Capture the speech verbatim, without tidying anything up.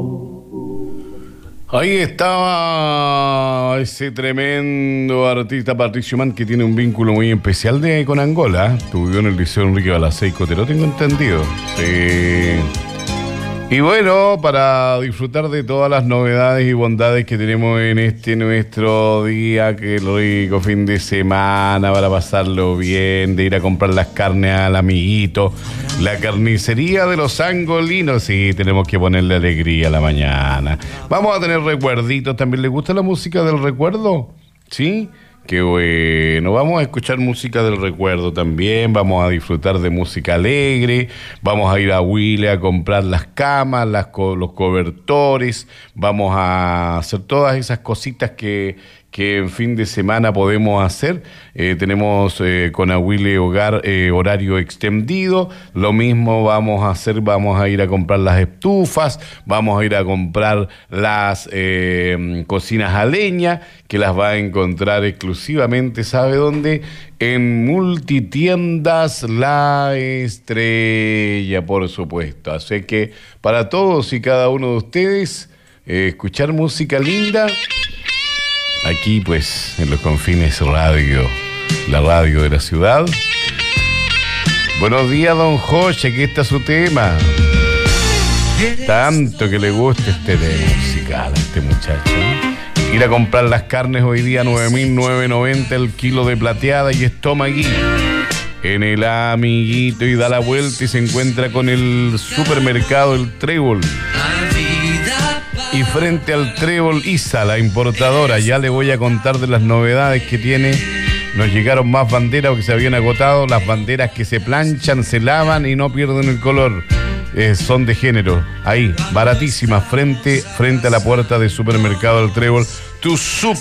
Ahí estaba ese tremendo artista Patricio Mann, que tiene un vínculo muy especial de, con Angola. Estudió en el Liceo Enrique Balaceico, te lo tengo entendido. Sí. Y bueno, para disfrutar de todas las novedades y bondades que tenemos en este nuestro día, que rico fin de semana, para pasarlo bien, de ir a comprar las carnes al amiguito, la carnicería de los angolinos. Sí, tenemos que ponerle alegría a la mañana. Vamos a tener recuerditos. ¿También le gusta la música del recuerdo? ¿Sí? Qué bueno, vamos a escuchar música del recuerdo también, vamos a disfrutar de música alegre, vamos a ir a Willy a comprar las camas, las co- los cobertores, vamos a hacer todas esas cositas que, que en fin de semana podemos hacer. Eh, tenemos eh, con Willy Hogar eh, horario extendido, lo mismo vamos a hacer, vamos a ir a comprar las estufas, vamos a ir a comprar las eh, cocinas a leña, que las va a encontrar exclusivamente, ¿sabe dónde? En Multitiendas La Estrella, por supuesto. Así que para todos y cada uno de ustedes, eh, escuchar música linda, aquí pues en los confines radio, la radio de la ciudad. Buenos días, don José, aquí está su tema. Tanto que le gusta este tema musical a este muchacho. Ir a comprar las carnes hoy día nueve mil novecientos noventa el kilo de plateada y estomaguí en el amiguito, y da la vuelta y se encuentra con el supermercado El Trébol. Y frente al Trébol, Isa, la importadora. Ya le voy a contar de las novedades que tiene. Nos llegaron más banderas porque se habían agotado. Las banderas que se planchan, se lavan y no pierden el color. Eh, son de género. Ahí, baratísimas, frente, frente a la puerta del supermercado El Trébol. Tu super